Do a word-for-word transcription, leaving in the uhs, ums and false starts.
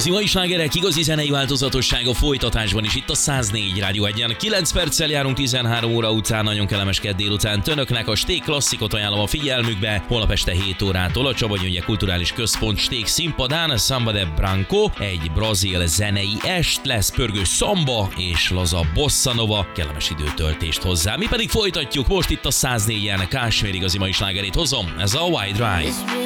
Igazi mai slágerek, igazi zenei változatossága folytatásban is itt a száz négy Rádió egyen. kilenc perccel járunk tizenhárom óra után, nagyon kellemes kedd délután Önöknek. A Sték klasszikot ajánlom a figyelmükbe. Holnap este hét órától a Csaba Gyöngye Kulturális Központ Sték színpadán Samba de Branco, egy brazil zenei est, lesz pörgő szamba és laza bossa nova, kellemes időtöltést hozzá. Mi pedig folytatjuk most itt a száz négyen Kásmér igazi mai slágerét hozom, ez a White Drive.